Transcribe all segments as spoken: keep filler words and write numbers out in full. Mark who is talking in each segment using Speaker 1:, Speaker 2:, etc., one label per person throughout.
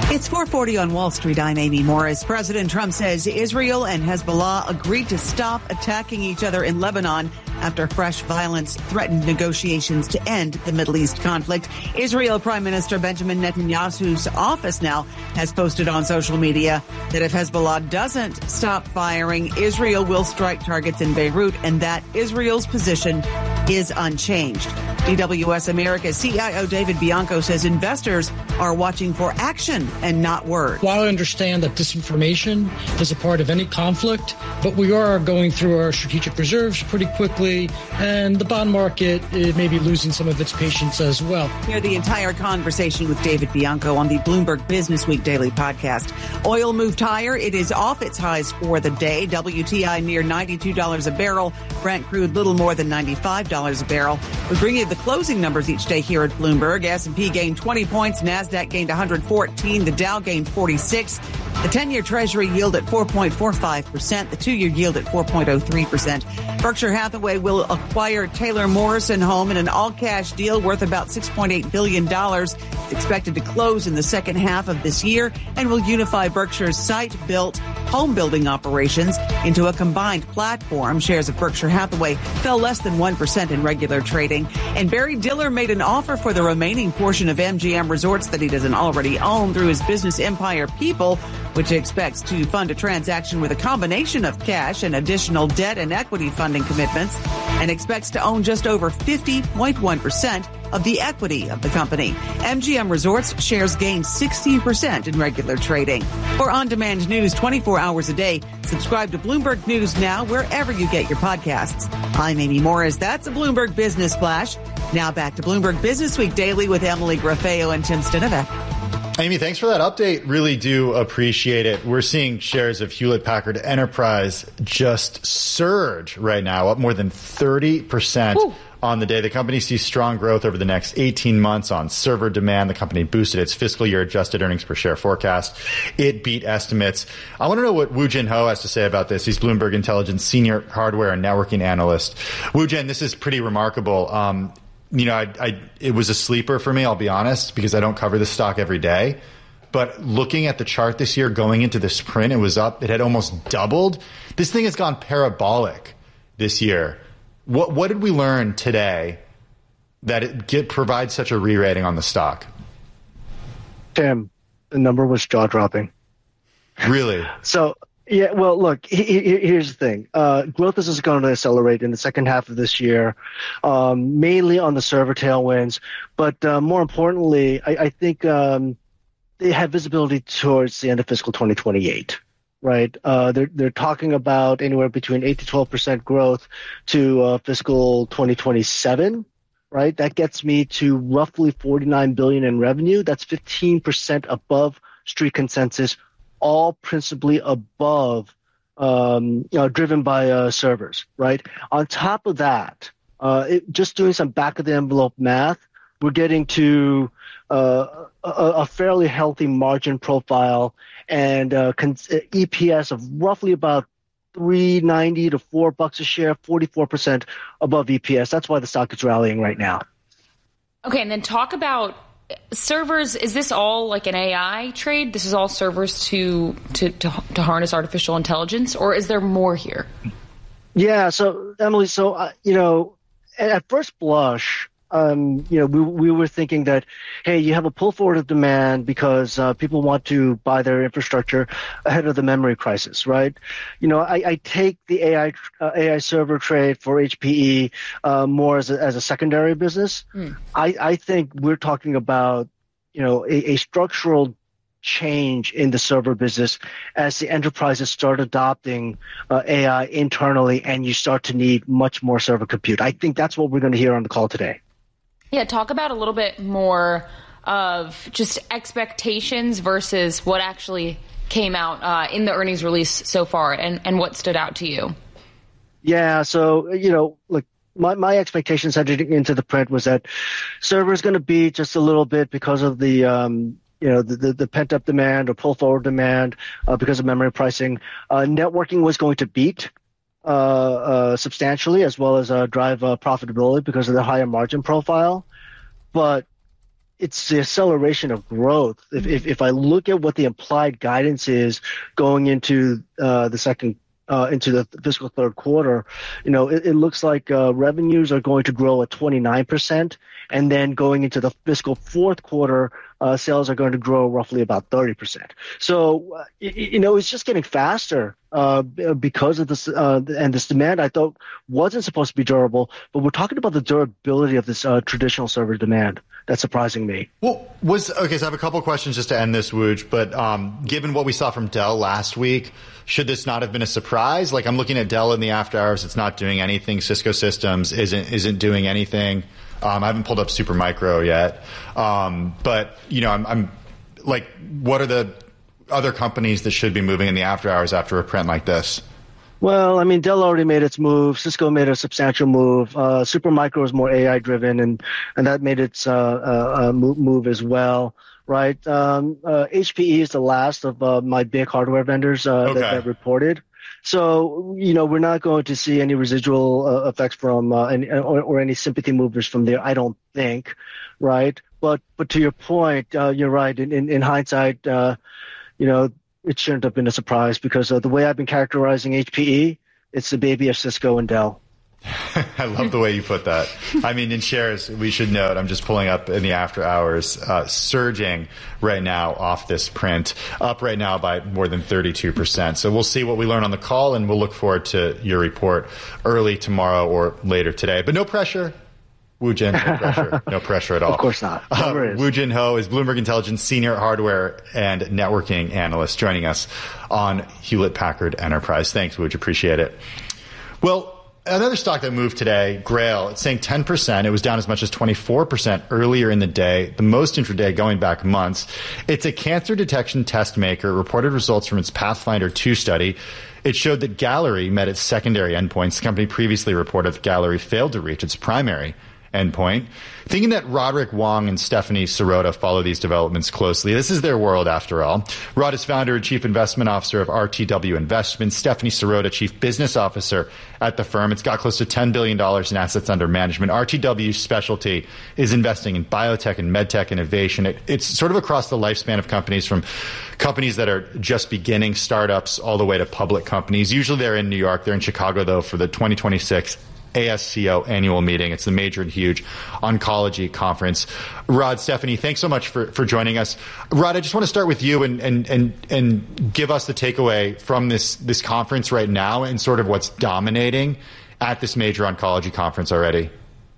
Speaker 1: It's four forty on Wall Street. I'm Amy Morris. President Trump says Israel and Hezbollah agreed to stop attacking each other in Lebanon after fresh violence threatened negotiations to end the Middle East conflict. Israel Prime Minister Benjamin Netanyahu's office now has posted on social media that if Hezbollah doesn't stop firing, Israel will strike targets in Beirut, and that Israel's position is unchanged. D W S America C I O David Bianco says investors are watching for action and not words.
Speaker 2: While I understand that disinformation is a part of any conflict, but we are going through our strategic reserves pretty quickly, and the bond market it may be losing some of its patience as well.
Speaker 1: Hear the entire conversation with David Bianco on the Bloomberg Business Week Daily podcast. Oil moved higher. It is off its highs for the day. W T I near ninety-two dollars a barrel. Brent crude little more than ninety-five dollars a barrel. We bring you the closing numbers each day here at Bloomberg. S and P gained twenty points. NASDAQ gained one hundred fourteen. The Dow gained forty-six. The ten-year Treasury yield at four point four five percent. The two-year yield at four point oh three percent. Berkshire Hathaway will acquire Taylor Morrison Home in an all-cash deal worth about six point eight billion dollars. It's expected to close in the second half of this year and will unify Berkshire's site-built home building operations into a combined platform. Shares of Berkshire Hathaway fell less than one percent in regular trading. And Barry Diller made an offer for the remaining portion of M G M Resorts that he doesn't already own through his business empire People, which he expects to fund a transaction with a combination of cash and additional debt and equity funding commitments, and expects to own just over fifty point one percent of the equity of the company. M G M Resorts shares gained sixteen percent in regular trading. For on-demand news twenty-four hours a day, subscribe to Bloomberg News now wherever you get your podcasts. I'm Amy Morris. That's a Bloomberg Business Flash. Now back to Bloomberg Business Week Daily with Emily Grafeo and Tim Stinovec.
Speaker 3: Amy, thanks for that update. Really do appreciate it. We're seeing shares of Hewlett-Packard Enterprise just surge right now, up more than thirty percent. Ooh. On the day. The company sees strong growth over the next eighteen months on server demand. The company boosted its fiscal year adjusted earnings per share forecast. It beat estimates. I want to know what Woo Jin Ho has to say about this. He's Bloomberg Intelligence senior hardware and networking analyst. Woo Jin, this is pretty remarkable. Um, you know, I, I, it was a sleeper for me, I'll be honest, because I don't cover this stock every day. But looking at the chart this year, going into the sprint, it was up. It had almost doubled. This thing has gone parabolic this year. What what did we learn today that it get provides such a re-rating on the stock?
Speaker 4: Tim, the number was jaw-dropping.
Speaker 3: Really?
Speaker 4: So, yeah, well, look, he, he, here's the thing. Uh, growth is going to accelerate in the second half of this year, um, mainly on the server tailwinds. But uh, more importantly, I, I think um, they have visibility towards the end of fiscal twenty twenty-eight. Right. Uh, they're, they're talking about anywhere between eight to twelve percent growth to uh, fiscal twenty twenty-seven. Right. That gets me to roughly forty-nine billion dollars in revenue. That's fifteen percent above street consensus, all principally above, um, you know, driven by uh, servers. Right. On top of that, uh, it, just doing some back of the envelope math, we're getting to uh, a, a fairly healthy margin profile and uh, E P S of roughly about three ninety to four bucks a share, forty-four percent above E P S. That's why the stock is rallying right now.
Speaker 5: Okay, and then talk about servers. Is this all like an A I trade? This is all servers to to to, to harness artificial intelligence, or is there more here?
Speaker 4: Yeah. So Emily, so uh, you know, at, at first blush, Um, you know, we we were thinking that, hey, you have a pull forward of demand because uh, people want to buy their infrastructure ahead of the memory crisis, right? You know, I, I take the A I uh, A I server trade for H P E uh, more as a, as a secondary business. Mm. I, I think we're talking about, you know, a, a structural change in the server business as the enterprises start adopting uh, A I internally, and you start to need much more server compute. I think that's what we're going to hear on the call today.
Speaker 5: Yeah, talk about a little bit more of just expectations versus what actually came out uh, in the earnings release so far, and, and what stood out to you.
Speaker 4: Yeah, so, you know, look, my, my expectations heading into the print was that server is going to be just a little bit because of the, um, you know, the, the, the pent-up demand or pull-forward demand uh, because of memory pricing. Uh, networking was going to beat Uh, uh, substantially, as well as uh, drive uh, profitability because of the higher margin profile. But it's the acceleration of growth. If, if if I look at what the implied guidance is going into uh, the second uh, into the fiscal third quarter, you know, it, it looks like uh, revenues are going to grow at twenty-nine percent, and then going into the fiscal fourth quarter, uh, sales are going to grow roughly about thirty percent. So, uh, you, you know, it's just getting faster uh, because of this, uh, and this demand I thought wasn't supposed to be durable, but we're talking about the durability of this uh, traditional server demand. That's surprising me.
Speaker 3: Well, was okay. So I have a couple of questions just to end this, Wooj. But um, given what we saw from Dell last week, should this not have been a surprise? Like, I'm looking at Dell in the after hours; it's not doing anything. Cisco Systems isn't isn't doing anything. Um, I haven't pulled up Supermicro yet, um, but you know, I'm, I'm like, what are the other companies that should be moving in the after hours after a print like this?
Speaker 4: Well, I mean, Dell already made its move. Cisco made a substantial move. Uh, Supermicro is more A I driven, and and that made its uh, uh, move as well, right? Um, uh, H P E is the last of uh, my big hardware vendors uh,
Speaker 3: okay.
Speaker 4: that, that reported. So, you know, we're not going to see any residual uh, effects from uh, any, or, or any sympathy movers from there, I don't think, right? But but to your point, uh, you're right. In in, in hindsight, uh, you know, it shouldn't have been a surprise because uh, the way I've been characterizing H P E, it's the baby of Cisco and Dell.
Speaker 3: I love the way you put that. I mean, in shares, we should note, I'm just pulling up in the after hours, uh, surging right now off this print, up right now by more than thirty-two percent. So we'll see what we learn on the call, and we'll look forward to your report early tomorrow or later today. But no pressure. Woo Jin, no pressure. No pressure at all.
Speaker 4: Of course not.
Speaker 3: Uh, Woo Jin Ho is Bloomberg Intelligence Senior Hardware and Networking Analyst joining us on Hewlett Packard Enterprise. Thanks, Woo. Appreciate it. Well, another stock that moved today, Grail, it's saying ten percent. It was down as much as twenty-four percent earlier in the day, the most intraday going back months. It's a cancer detection test maker, reported results from its Pathfinder two study. It showed that Galleri met its secondary endpoints. The company previously reported that Galleri failed to reach its primary endpoint. Thinking that Roderick Wong and Stephanie Sirota follow these developments closely. This is their world, after all. Rod is founder and chief investment officer of R T W Investments. Stephanie Sirota, chief business officer at the firm. It's got close to ten billion dollars in assets under management. R T W's specialty is investing in biotech and medtech innovation. It, it's sort of across the lifespan of companies, from companies that are just beginning, startups, all the way to public companies. Usually they're in New York. They're in Chicago, though, for the twenty twenty-six A S C O annual meeting. It's the major and huge oncology conference. Rod, Stephanie, thanks so much for, for joining us. Rod, I just want to start with you and, and, and, and give us the takeaway from this, this conference right now and sort of what's dominating at this major oncology conference already.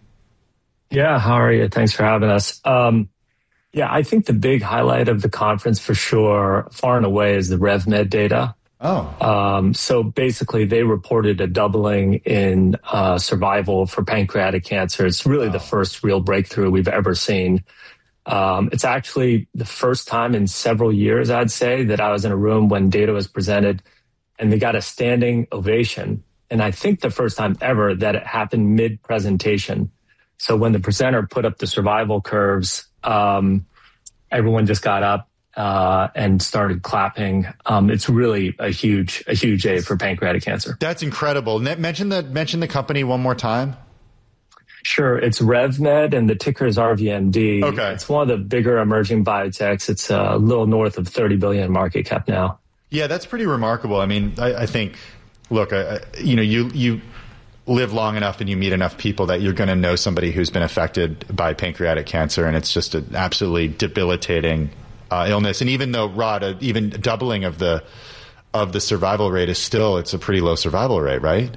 Speaker 6: Yeah, how are you? Thanks for having us. Um, yeah, I think the big highlight of the conference for sure, far and away, is the RevMed data.
Speaker 3: Oh.
Speaker 6: Um, so basically, they reported a doubling in uh, survival for pancreatic cancer. It's really wow. the first real breakthrough we've ever seen. Um, it's actually the first time in several years, I'd say, that I was in a room when data was presented and they got a standing ovation. And I think the first time ever that it happened mid-presentation. So when the presenter put up the survival curves, um, everyone just got up Uh, and started clapping. Um, it's really a huge, a huge day for pancreatic cancer.
Speaker 3: That's incredible. Mention the mention the company one more time.
Speaker 6: Sure, it's RevMed, and the ticker is R V M D.
Speaker 3: Okay,
Speaker 6: it's one of the bigger emerging biotechs. It's a little north of thirty billion market cap now.
Speaker 3: Yeah, that's pretty remarkable. I mean, I, I think, look, I, you know, you you live long enough and you meet enough people that you're going to know somebody who's been affected by pancreatic cancer, and it's just an absolutely debilitating Uh, illness. And even though, Rod, uh, even doubling of the of the survival rate is still, it's a pretty low survival rate, right?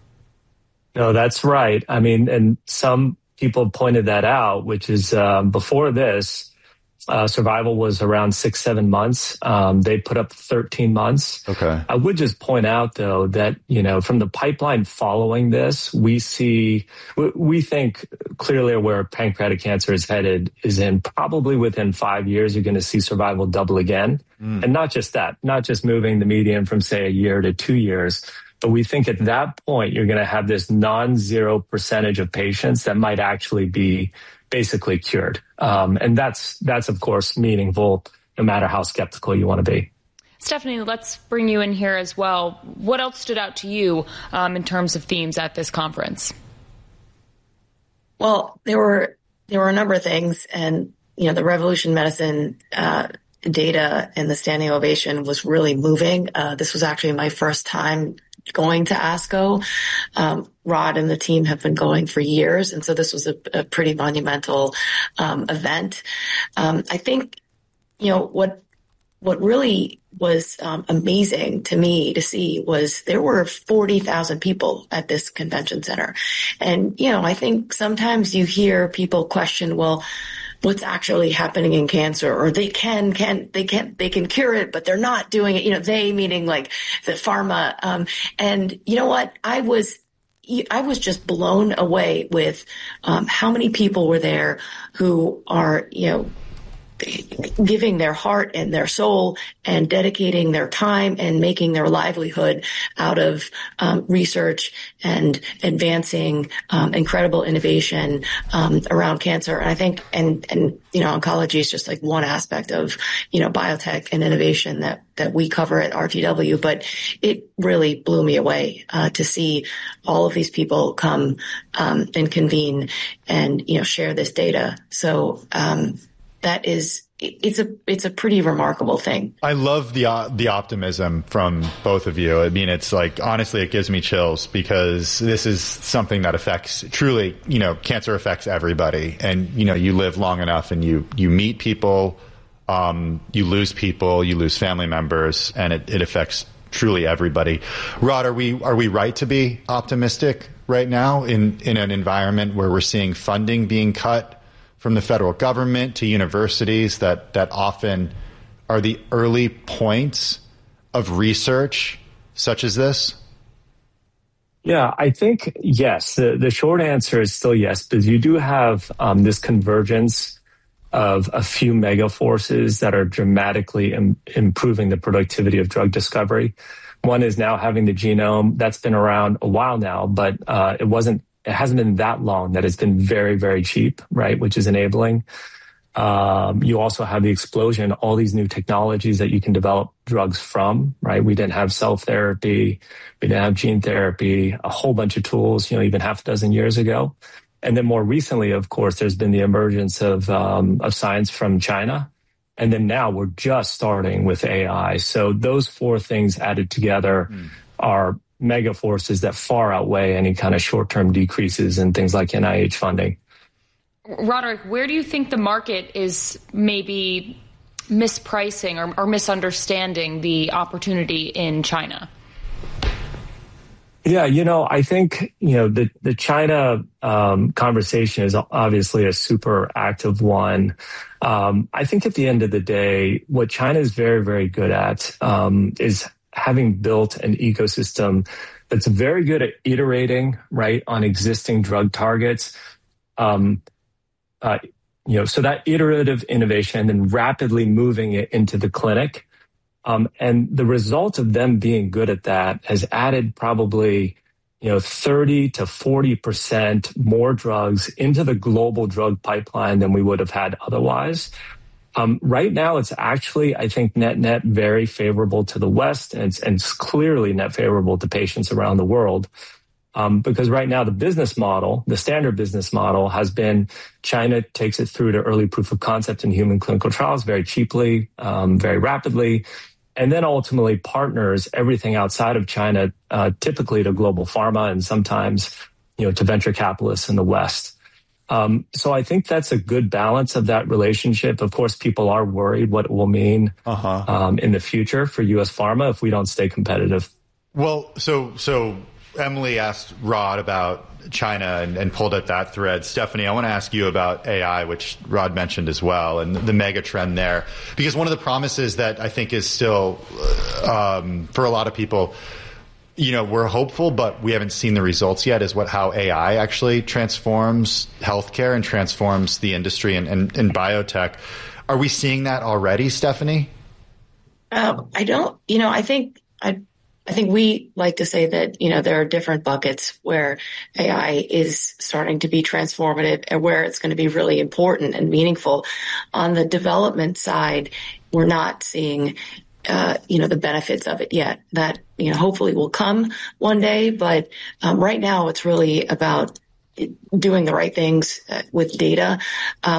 Speaker 6: No, that's right. I mean, and some people pointed that out, which is um, before this, uh, survival was around six, seven months. Um, they put up thirteen months.
Speaker 3: Okay.
Speaker 6: I would just point out, though, that, you know, from the pipeline following this, we see, we think clearly where pancreatic cancer is headed is in probably within five years, you're going to see survival double again. Mm. And not just that, not just moving the median from, say, a year to two years, but we think at that point, you're going to have this non-zero percentage of patients that might actually be basically cured. Um, and that's, that's of course, meaningful, no matter how skeptical you want to be.
Speaker 5: Stephanie, let's bring you in here as well. What else stood out to you um, in terms of themes at this conference?
Speaker 7: Well, there were there were a number of things, and you know, the Revolution Medicine uh, data and the standing ovation was really moving. Uh, this was actually my first time going to ASCO. Um, Rod and the team have been going for years, and so this was a, a pretty monumental um, event. Um, I think, you know, what what really was um, amazing to me to see was there were forty thousand people at this convention center. And, you know, I think sometimes you hear people question, well, what's actually happening in cancer, or they can, can, they can, they can cure it, but they're not doing it. You know, they meaning like the pharma. Um, and you know what? I was, I was just blown away with, um, how many people were there who are, you know, giving their heart and their soul and dedicating their time and making their livelihood out of um, research and advancing um, incredible innovation um, around cancer. And I think, and, and, you know, oncology is just like one aspect of, you know, biotech and innovation that, that we cover at R T W, but it really blew me away uh, to see all of these people come um, and convene and, you know, share this data. So, um, that is, it's a, it's a pretty remarkable thing.
Speaker 3: I love the, uh, the optimism from both of you. I mean, it's like, honestly, it gives me chills because this is something that affects truly, you know, cancer affects everybody. And, you know, you live long enough and you, you meet people, um, you lose people, you lose family members, and it, it affects truly everybody. Rod, are we, are we right to be optimistic right now in, in an environment where we're seeing funding being cut from the federal government to universities that, that often are the early points of research such as this?
Speaker 6: Yeah, I think yes. The, the short answer is still yes, because you do have um, this convergence of a few mega forces that are dramatically im- improving the productivity of drug discovery. One is now having the genome. That's been around a while now, but uh, it wasn't It hasn't been that long that it's been very, very cheap, right? Which is enabling. Um, you also have the explosion, all these new technologies that you can develop drugs from, right? We didn't have cell therapy. We didn't have gene therapy, a whole bunch of tools, you know, even half a dozen years ago. And then more recently, of course, there's been the emergence of, um, of science from China. And then now we're just starting with A I. So those four things added together mm. are mega forces that far outweigh any kind of short-term decreases in things like N I H funding.
Speaker 5: Roderick, where do you think the market is maybe mispricing or, or misunderstanding the opportunity in China?
Speaker 6: Yeah, you know, I think, you know, the, the China um, conversation is obviously a super active one. Um, I think at the end of the day, what China is very, very good at um, is having built an ecosystem that's very good at iterating, right, on existing drug targets. Um, uh, you know, so that iterative innovation and then rapidly moving it into the clinic. Um, and the result of them being good at that has added probably, you know, thirty to forty percent more drugs into the global drug pipeline than we would have had otherwise. Um, right now, it's actually, I think, net net very favorable to the West, and it's, and it's clearly net favorable to patients around the world. Um, because right now, the business model, the standard business model has been China takes it through to early proof of concept in human clinical trials very cheaply, um, very rapidly, and then ultimately partners everything outside of China, uh, typically to global pharma and sometimes, you know, to venture capitalists in the West. Um, so I think that's a good balance of that relationship. Of course, people are worried what it will mean uh-huh. um, in the future for U S pharma if we don't stay competitive.
Speaker 3: Well, so so Emily asked Rod about China and, and pulled at that thread. Stephanie, I want to ask you about A I, which Rod mentioned as well, and the mega trend there. Because one of the promises that I think is still, um, for a lot of people, you know, we're hopeful, but we haven't seen the results yet, is what how A I actually transforms healthcare and transforms the industry and, and, and biotech. Are we seeing that already, Stephanie?
Speaker 7: Um, I don't, you know, I think I I think we like to say that, you know, there are different buckets where A I is starting to be transformative and where it's going to be really important and meaningful. On the development side, we're not seeing Uh, you know, the benefits of it yet. That, you know, hopefully will come one day. But um, right now, it's really about doing the right things uh, with data. Um,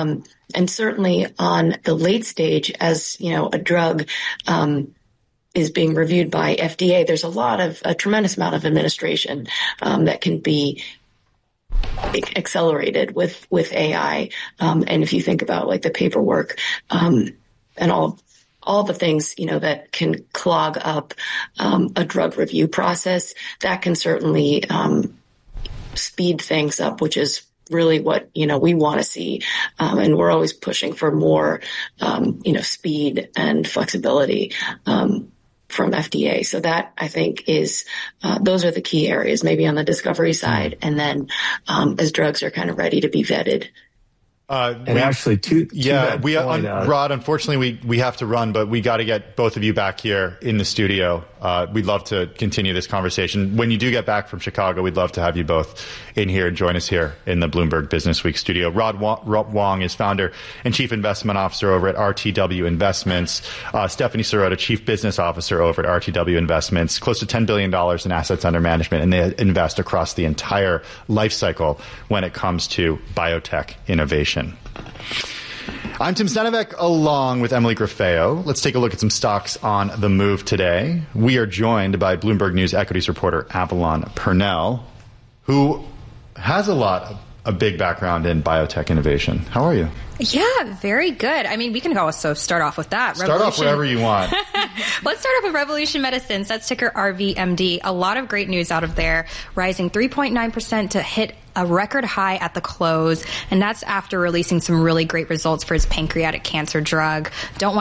Speaker 7: and certainly on the late stage, as you know, a drug um, is being reviewed by F D A, there's a lot of a tremendous amount of administration um, that can be accelerated with with A I. Um, and if you think about like the paperwork um, and all all the things, you know, that can clog up um, a drug review process, that can certainly um, speed things up, which is really what, you know, we want to see. Um, and we're always pushing for more, um, you know, speed and flexibility um, from F D A. So that, I think, is, uh, those are the key areas, maybe on the discovery side. And then um, as drugs are kind of ready to be vetted.
Speaker 3: Uh,
Speaker 6: and
Speaker 3: we,
Speaker 6: actually, to, to
Speaker 3: yeah, we
Speaker 6: point,
Speaker 3: un,
Speaker 6: uh,
Speaker 3: Rod. Unfortunately, we we have to run, but we got to get both of you back here in the studio. Uh, we'd love to continue this conversation. When you do get back from Chicago, we'd love to have you both in here and join us here in the Bloomberg Business Week studio. Rod Wong is founder and chief investment officer over at R T W Investments. Uh, Stephanie Sirota, chief business officer over at R T W Investments. Close to ten billion dollars in assets under management, and they invest across the entire life cycle when it comes to biotech innovation. I'm Tim Stenovec, along with Emily Grafeo. Let's take a look at some stocks on the move today. We are joined by Bloomberg News equities reporter Avalon Purnell, who has a lot, a big background in biotech innovation. How are you?
Speaker 8: Yeah, very good. I mean, we can also start off with that.
Speaker 3: Start Revolution. Off wherever you want.
Speaker 8: Let's start off with Revolution Medicines. That's ticker R V M D. A lot of great news out of there, rising three point nine percent to hit a record high at the close. And that's after releasing some really great results for its pancreatic cancer drug. Don't